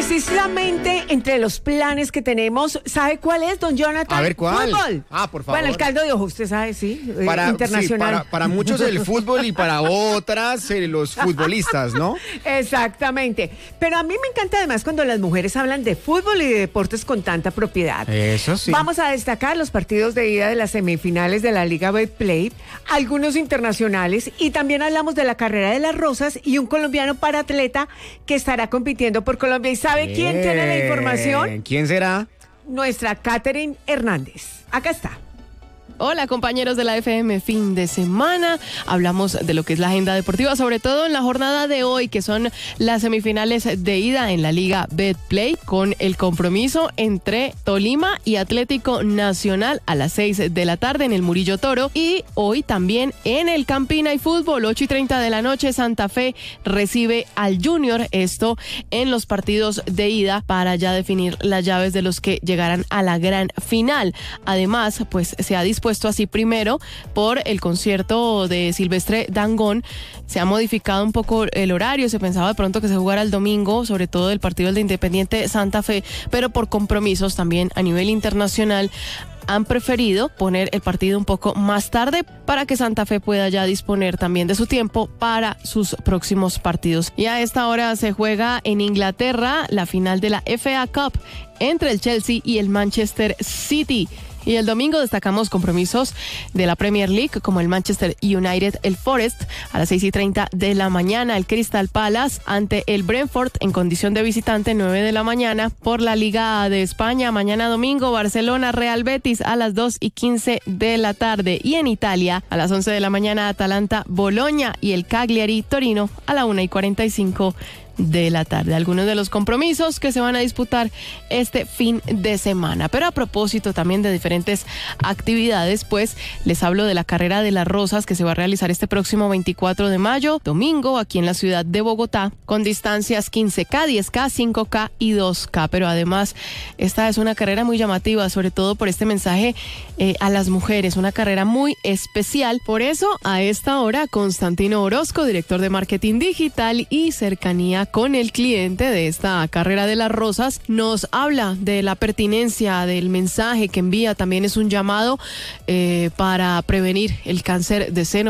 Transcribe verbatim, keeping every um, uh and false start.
Precisamente entre los planes que tenemos, ¿sabe cuál es, don Jonathan? A ver, ¿cuál? Fútbol. Ah, por favor. Bueno, el caldo de ojo, usted sabe, sí, eh, Para, internacional. sí, para, para muchos el fútbol y para otras eh, los futbolistas, ¿no? Exactamente. Pero a mí me encanta además cuando las mujeres hablan de fútbol y de deportes con tanta propiedad. Eso sí. Vamos a destacar los partidos de ida de las semifinales de la Liga Betplay, algunos internacionales, y también hablamos de la carrera de las Rosas y un colombiano paratleta que estará compitiendo por Colombia. ¿Y sabe quién tiene la información? ¿Quién será? Nuestra Catherine Hernández. Acá está. Hola compañeros de la F M, fin de semana, hablamos de lo que es la agenda deportiva, sobre todo en la jornada de hoy, que son las semifinales de ida en la Liga Betplay, con el compromiso entre Tolima y Atlético Nacional a las seis de la tarde en el Murillo Toro, y hoy también en el Campina y Fútbol, ocho y treinta de la noche, Santa Fe recibe al Junior, esto en los partidos de ida para ya definir las llaves de los que llegarán a la gran final. Además, pues se ha dispuesto así primero por el concierto de Silvestre Dangond. Se ha modificado un poco el horario, se pensaba de pronto que se jugara el domingo, sobre todo el partido de Independiente Santa Fe, pero por compromisos también a nivel internacional han preferido poner el partido un poco más tarde para que Santa Fe pueda ya disponer también de su tiempo para sus próximos partidos. Y a esta hora se juega en Inglaterra la final de la F A Cup entre el Chelsea y el Manchester City. Y el domingo destacamos compromisos de la Premier League, como el Manchester United, el Forest, a las seis y treinta de la mañana, el Crystal Palace ante el Brentford en condición de visitante, nueve de la mañana. Por la Liga de España, mañana domingo, Barcelona, Real Betis a las dos y quince de la tarde. Y en Italia, a las once de la mañana, Atalanta, Boloña y el Cagliari, Torino a la una y cuarenta y cinco de la tarde. Algunos de los compromisos que se van a disputar este fin de semana. Pero a propósito también de diferentes actividades, pues les hablo de la carrera de las Rosas que se va a realizar este próximo veinticuatro de mayo, domingo, aquí en la ciudad de Bogotá, con distancias quince K, diez K, cinco K y dos K. Pero además, esta es una carrera muy llamativa, sobre todo por este mensaje eh, a las mujeres, una carrera muy especial. Por eso, a esta hora, Constantino Orozco, director de marketing digital y cercanía con el cliente de esta carrera de las Rosas, nos habla de la pertinencia del mensaje que envía. También es un llamado eh, para prevenir el cáncer de seno.